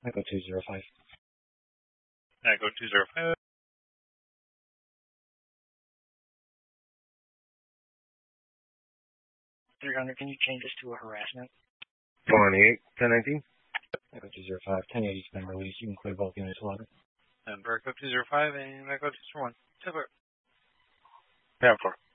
Echo 205. Echo 205. Can you change this to a harassment? 28, 1019. Echo 205, 1080's been released. You can clear both units 11. Echo 205 and Echo 201. Silver. Yeah, 4.